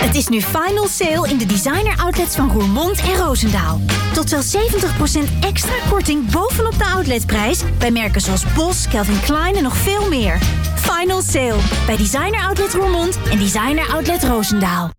Het is nu final sale in de designer outlets van Roermond en Roosendaal. Tot wel 70% extra korting bovenop de outletprijs bij merken zoals Bos, Calvin Klein en nog veel meer. Final sale bij designer outlet Roermond en designer outlet Roosendaal.